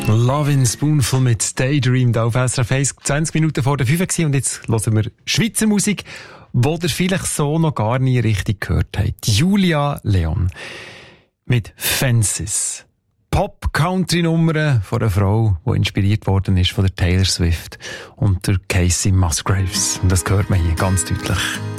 Lovin' Spoonful mit Daydream da auf SRF 1, 20 Minuten vor der 5 gewesen. Und jetzt hören wir Schweizer Musik, die ihr vielleicht so noch gar nie richtig gehört habt. Julia Leon mit Fences. Pop-Country-Nummern von einer Frau, die inspiriert worden ist von der Taylor Swift und der Casey Musgraves. Und das hört man hier ganz deutlich.